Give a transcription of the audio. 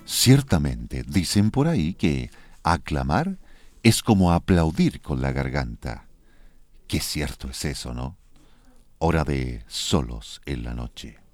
Ciertamente, dicen por ahí que aclamar es como aplaudir con la garganta. Qué cierto es eso, ¿no? Hora de solos en la noche.